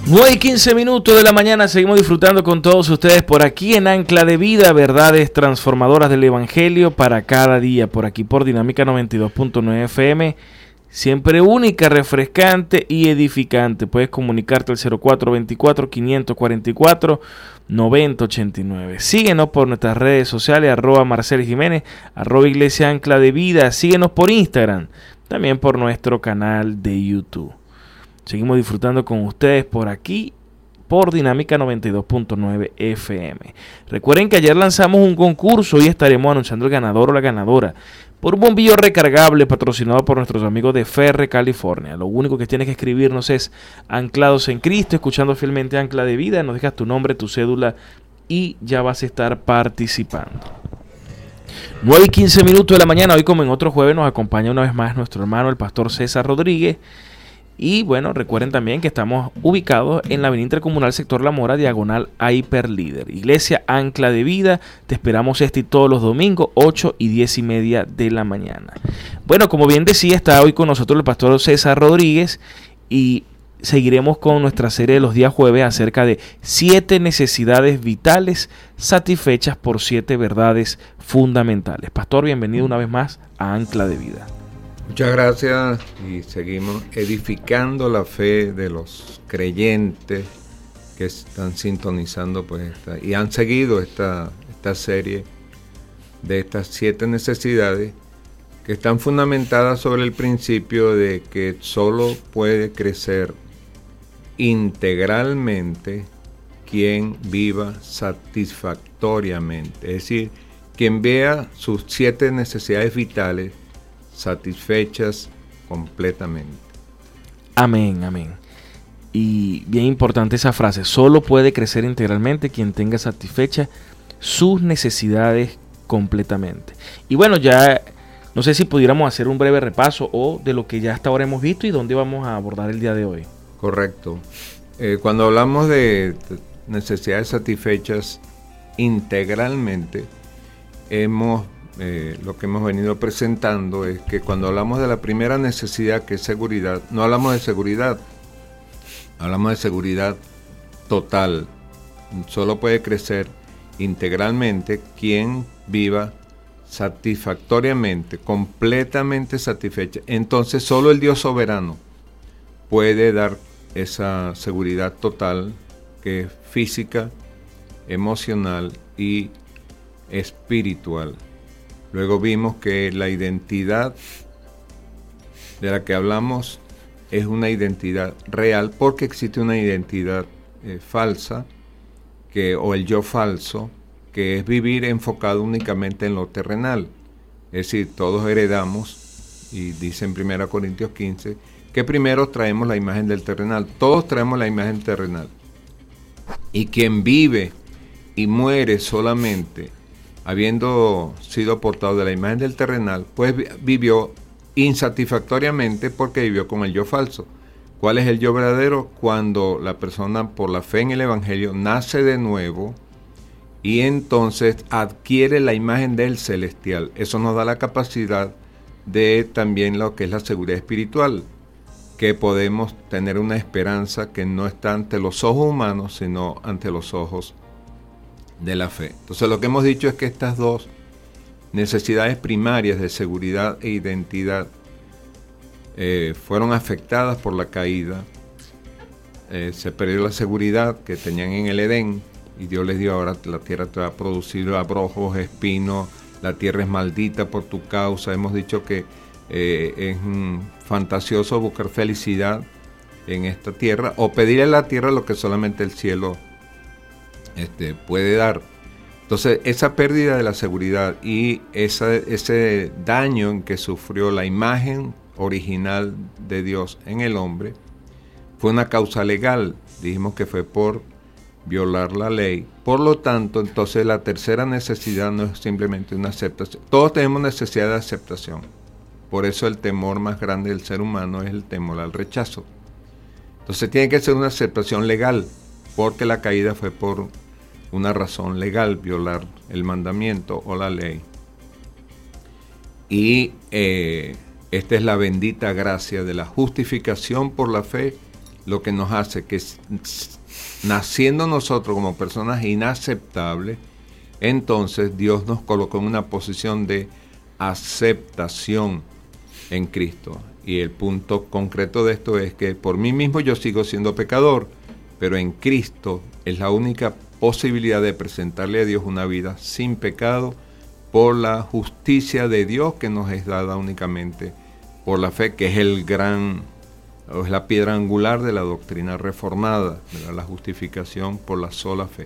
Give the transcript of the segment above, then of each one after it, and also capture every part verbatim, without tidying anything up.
nueve y quince minutos de la mañana, seguimos disfrutando con todos ustedes por aquí en Ancla de Vida, verdades transformadoras del Evangelio para cada día, por aquí por Dinámica noventa y dos punto nueve F M, siempre única, refrescante y edificante. Puedes comunicarte al cero cuatro dos cuatro, cinco cuatro cuatro, nueve cero ocho nueve. Síguenos por nuestras redes sociales, arroba Marcel Jiménez, arroba Iglesia Ancla de Vida. Síguenos por Instagram, también por nuestro canal de YouTube. Seguimos disfrutando con ustedes por aquí, por Dinámica noventa y dos punto nueve F M. Recuerden que ayer lanzamos un concurso y estaremos anunciando el ganador o la ganadora por un bombillo recargable patrocinado por nuestros amigos de Ferre, California. Lo único que tienes que escribirnos es Anclados en Cristo, escuchando fielmente Ancla de Vida. Nos dejas tu nombre, tu cédula y ya vas a estar participando. nueve y quince minutos de la mañana, hoy como en otro jueves nos acompaña una vez más nuestro hermano el pastor César Rodríguez. Y bueno, recuerden también que estamos ubicados en la avenida Intercomunal Sector La Mora, diagonal a Hiperlíder. Iglesia Ancla de Vida, te esperamos este y todos los domingos, ocho y diez y media de la mañana. Bueno, como bien decía, está hoy con nosotros el pastor César Rodríguez y seguiremos con nuestra serie de los días jueves acerca de siete necesidades vitales satisfechas por siete verdades fundamentales. Pastor, bienvenido una vez más a Ancla de Vida. Muchas gracias y seguimos edificando la fe de los creyentes que están sintonizando pues esta, y han seguido esta, esta serie de estas siete necesidades que están fundamentadas sobre el principio de que solo puede crecer integralmente quien viva satisfactoriamente, es decir, quien vea sus siete necesidades vitales satisfechas completamente. Amén, amén. Y bien importante esa frase, solo puede crecer integralmente quien tenga satisfechas sus necesidades completamente. Y bueno, ya no sé si pudiéramos hacer un breve repaso o de lo que ya hasta ahora hemos visto y dónde vamos a abordar el día de hoy. Correcto. Eh, cuando hablamos de necesidades satisfechas integralmente, hemos Eh, lo que hemos venido presentando es que cuando hablamos de la primera necesidad, que es seguridad, no hablamos de seguridad, hablamos de seguridad total. Solo puede crecer integralmente quien viva satisfactoriamente, completamente satisfecha. Entonces solo el Dios soberano puede dar esa seguridad total, que es física, emocional y espiritual. Luego vimos que la identidad de la que hablamos es una identidad real, porque existe una identidad eh, falsa, que, o el yo falso, que es vivir enfocado únicamente en lo terrenal. Es decir, todos heredamos, y dice en primera Corintios quince, que primero traemos la imagen del terrenal. Todos traemos la imagen terrenal. Y quien vive y muere solamente habiendo sido portado de la imagen del terrenal, pues vivió insatisfactoriamente porque vivió con el yo falso. ¿Cuál es el yo verdadero? Cuando la persona, por la fe en el Evangelio, nace de nuevo y entonces adquiere la imagen del celestial. Eso nos da la capacidad de también lo que es la seguridad espiritual, que podemos tener una esperanza que no está ante los ojos humanos, sino ante los ojos de la fe. Entonces lo que hemos dicho es que estas dos necesidades primarias de seguridad e identidad eh, fueron afectadas por la caída. Eh, se perdió la seguridad que tenían en el Edén y Dios les dio: ahora la tierra te va a producir abrojos, espinos, la tierra es maldita por tu causa. Hemos dicho que eh, es mm, fantasioso buscar felicidad en esta tierra o pedirle a la tierra lo que solamente el cielo Este, puede dar. Entonces esa pérdida de la seguridad y esa, ese daño en que sufrió la imagen original de Dios en el hombre fue una causa legal. Dijimos que fue por violar la ley. Por lo tanto, entonces la tercera necesidad no es simplemente una aceptación. Todos tenemos necesidad de aceptación. Por eso el temor más grande del ser humano es el temor al rechazo. Entonces tiene que ser una aceptación legal, porque la caída fue por una razón legal, violar el mandamiento o la ley. Y eh, esta es la bendita gracia de la justificación por la fe, lo que nos hace que naciendo nosotros como personas inaceptables, entonces Dios nos colocó en una posición de aceptación en Cristo. Y el punto concreto de esto es que por mí mismo yo sigo siendo pecador, pero en Cristo es la única posibilidad de presentarle a Dios una vida sin pecado por la justicia de Dios que nos es dada únicamente por la fe, que es el gran, o es la piedra angular de la doctrina reformada, ¿verdad? La justificación por la sola fe.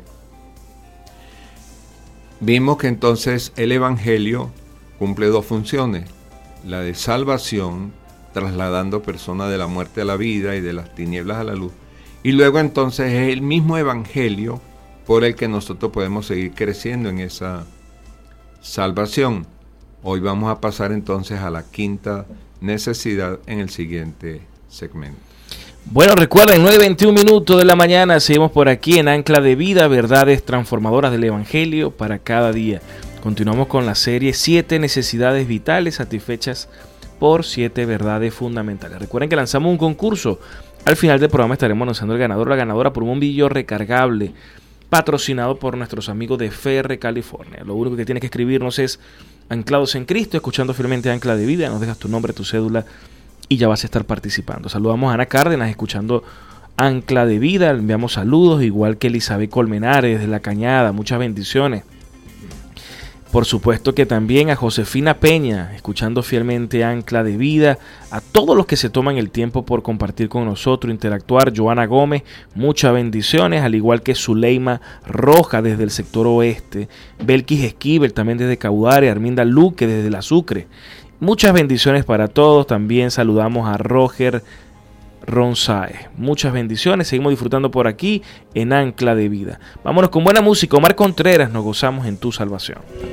Vimos que entonces el Evangelio cumple dos funciones: la de salvación, trasladando personas de la muerte a la vida y de las tinieblas a la luz, y luego entonces es el mismo Evangelio por el que nosotros podemos seguir creciendo en esa salvación. Hoy vamos a pasar entonces a la quinta necesidad en el siguiente segmento. Bueno, recuerden, nueve veintiún minutos de la mañana, seguimos por aquí en Ancla de Vida, verdades transformadoras del Evangelio para cada día. Continuamos con la serie siete necesidades vitales satisfechas por siete verdades fundamentales. Recuerden que lanzamos un concurso. Al final del programa estaremos anunciando el ganador o la ganadora por un bombillo recargable patrocinado por nuestros amigos de F R California. Lo único que tienes que escribirnos es Anclados en Cristo, escuchando fielmente Ancla de Vida. Nos dejas tu nombre, tu cédula y ya vas a estar participando. Saludamos a Ana Cárdenas, escuchando Ancla de Vida. Le enviamos saludos, igual que Elizabeth Colmenares de La Cañada. Muchas bendiciones. Por supuesto que también a Josefina Peña, escuchando fielmente Ancla de Vida, a todos los que se toman el tiempo por compartir con nosotros, interactuar. Joana Gómez, muchas bendiciones, al igual que Zuleima Roja desde el sector oeste, Belkis Esquivel también desde Caudare, Arminda Luque desde La Sucre. Muchas bendiciones para todos. También saludamos a Roger Ronzae. Muchas bendiciones. Seguimos disfrutando por aquí en Ancla de Vida. Vámonos con buena música. Omar Contreras, nos gozamos en tu salvación.